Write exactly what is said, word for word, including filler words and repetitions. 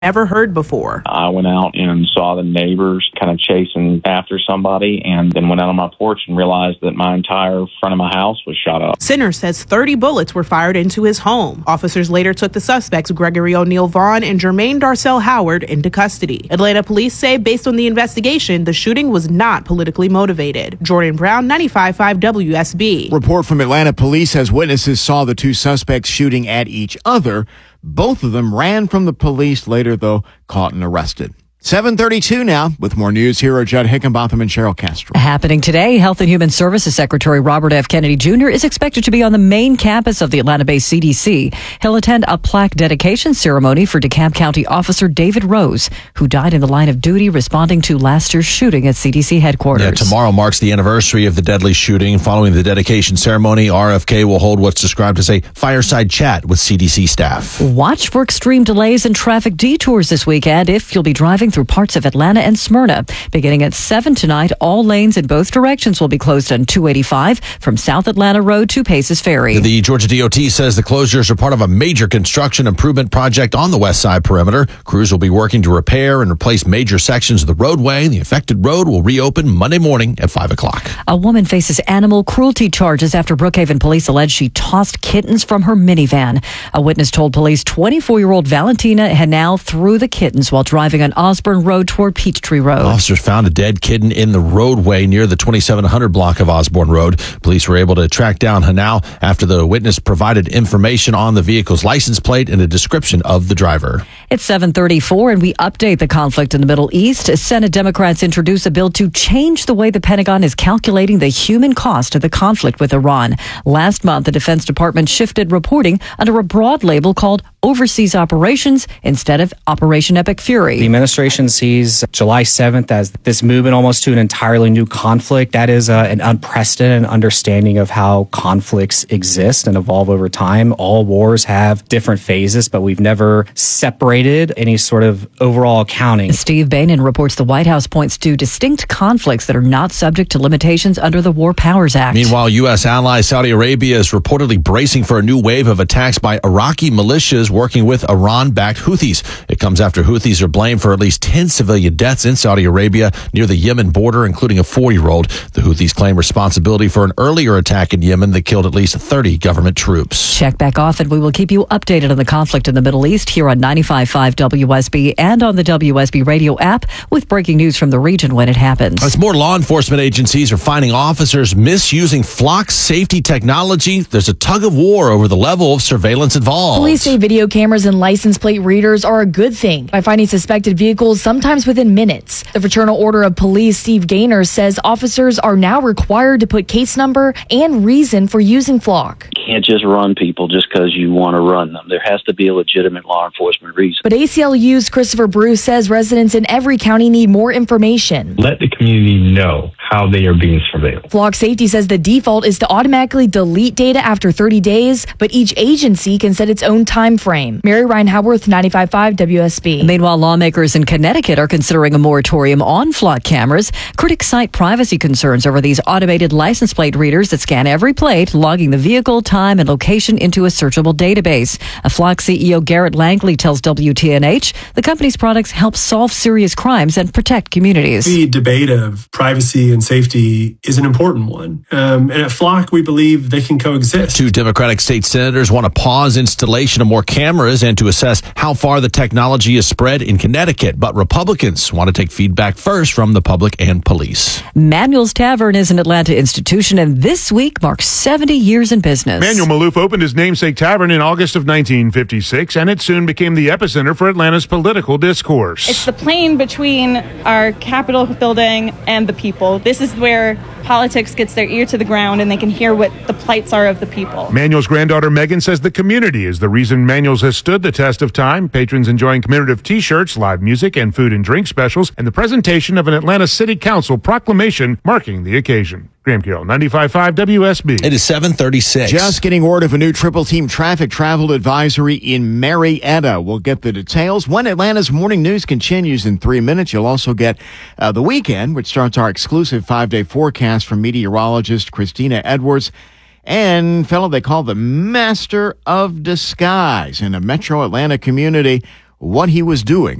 never heard before. I went out and saw the neighbors kind of chasing after somebody, and then went out on my porch and realized that my entire front of my house was shot up. Sinner says thirty bullets were fired into his home. Officers later took the suspects Gregory O'Neill Vaughn and Jermaine Darcel Howard into custody. Atlanta police say based on the investigation, the shooting was not politically motivated. Jordan Brown, ninety-five point five W S B. Report from Atlanta police as witnesses saw the two suspects shooting at each other. Both of them ran from the police, later, though, caught and arrested. seven thirty-two now. With more news, here are Judd Hickenbotham and Cheryl Castro. Happening today, Health and Human Services Secretary Robert F. Kennedy Junior is expected to be on the main campus of the Atlanta-based C D C. He'll attend a plaque dedication ceremony for DeKalb County Officer David Rose, who died in the line of duty responding to last year's shooting at C D C headquarters. Yeah, tomorrow marks the anniversary of the deadly shooting. Following the dedication ceremony, R F K will hold what's described as a fireside chat with C D C staff. Watch for extreme delays and traffic detours this weekend if you'll be driving through parts of Atlanta and Smyrna. Beginning at seven tonight, all lanes in both directions will be closed on two eighty-five from South Atlanta Road to Paces Ferry. The Georgia D O T says the closures are part of a major construction improvement project on the west side perimeter. Crews will be working to repair and replace major sections of the roadway. The affected road will reopen Monday morning at five o'clock. A woman faces animal cruelty charges after Brookhaven police allege she tossed kittens from her minivan. A witness told police twenty-four-year-old Valentina Hanau threw the kittens while driving on Osborne Road toward Peachtree Road. Officers found a dead kitten in the roadway near the twenty-seven hundred block of Osborne Road. Police were able to track down Hanau after the witness provided information on the vehicle's license plate and a description of the driver. It's seven thirty-four, and we update the conflict in the Middle East. Senate Democrats introduce a bill to change the way the Pentagon is calculating the human cost of the conflict with Iran. Last month, the Defense Department shifted reporting under a broad label called Overseas Operations instead of Operation Epic Fury. The administration sees July seventh as this movement almost to an entirely new conflict. That is uh, an unprecedented understanding of how conflicts exist and evolve over time. All wars have different phases, but we've never separated any sort of overall accounting. Steve Bannon reports the White House points to distinct conflicts that are not subject to limitations under the War Powers Act. Meanwhile, U S ally Saudi Arabia is reportedly bracing for a new wave of attacks by Iraqi militias working with Iran-backed Houthis. It comes after Houthis are blamed for at least ten civilian deaths in Saudi Arabia near the Yemen border, including a four-year-old. The Houthis claim responsibility for an earlier attack in Yemen that killed at least thirty government troops. Check back often. We will keep you updated on the conflict in the Middle East here on ninety-five point five W S B and on the W S B radio app with breaking news from the region when it happens. As more law enforcement agencies are finding officers misusing flock safety technology, there's a tug of war over the level of surveillance involved. Police say video cameras and license plate readers are a good thing by finding suspected vehicles sometimes within minutes. The Fraternal Order of Police, Steve Gaynor, says officers are now required to put case number and reason for using flock. You can't just run people just because you want to run them. There has to be a legitimate law enforcement reason. But A C L U's Christopher Bruce says residents in every county need more information. Let the community know how they are being surveilled. Flock Safety says the default is to automatically delete data after thirty days, but each agency can set its own time frame. Mary Ryan Howarth, ninety-five point five W S B. Meanwhile, lawmakers in Connecticut are considering a moratorium on flock cameras. Critics cite privacy concerns over these automated license plate readers that scan every plate, logging the vehicle, time, and location into a searchable database. A Flock C E O Garrett Langley tells W T N H the company's products help solve serious crimes and protect communities. The debate of privacy and safety is an important one. Um, and at Flock, we believe they can coexist. Two Democratic state senators want to pause installation of more cameras and to assess how far the technology is spread in Connecticut. But Republicans want to take feedback first from the public and police. Manuel's Tavern is an Atlanta institution, and this week marks seventy years in business. Manuel Maloof opened his namesake tavern in August of nineteen fifty-six, and it soon became the epicenter for Atlanta's political discourse. It's the plane between our Capitol building and the people. This is where politics gets their ear to the ground and they can hear what the plights are of the people. Manuel's granddaughter Megan says the community is the reason Manuel's has stood the test of time. Patrons enjoying commemorative t-shirts, live music, and food and drink specials, and the presentation of an Atlanta City Council proclamation marking the occasion. Graham Carroll, ninety-five point five W S B. It is seven thirty-six. Just getting word of a new triple team traffic travel advisory in Marietta. We'll get the details when Atlanta's morning news continues in three minutes. You'll also get uh, the weekend, which starts our exclusive five-day forecast from meteorologist Christina Edwards and fellow they call the Master of Disguise in a metro Atlanta community what he was doing.